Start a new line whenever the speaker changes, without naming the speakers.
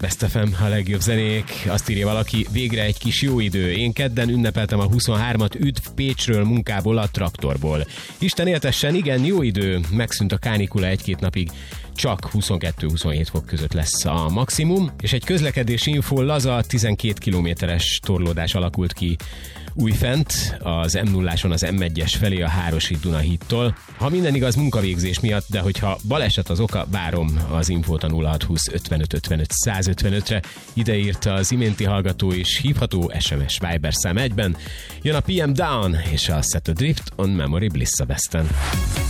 Best FM, a legjobb zenék. Azt írja valaki, végre egy kis jó idő. Én kedden ünnepeltem a 23-at, üdv Pécsről, munkából, a traktorból. Isten éltessen, igen, jó idő. Megszűnt a kánikula egy-két napig. Csak 22-27 fok között lesz a maximum, és egy közlekedési info, laza 12 kilométeres torlódás alakult ki újfent, az M0-áson az M1-es felé a Hárosi Dunahídtól. Ha minden igaz, munkavégzés miatt, de hogyha baleset az oka, várom az infót a 0620 55 55 155-re. Ide írta az iménti hallgató is, hívható SMS Viber szám 1-ben. Jön a PM Down és a Set Adrift on Memory Bliss a Besten.